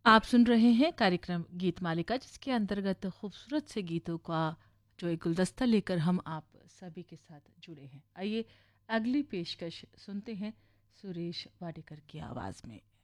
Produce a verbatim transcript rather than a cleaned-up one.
आप सुन रहे हैं कार्यक्रम गीत मालिका, जिसके अंतर्गत खूबसूरत से गीतों का जो एक गुलदस्ता लेकर हम आप सभी के साथ जुड़े हैं। आइए अगली पेशकश सुनते हैं सुरेश वाडेकर की आवाज़ में।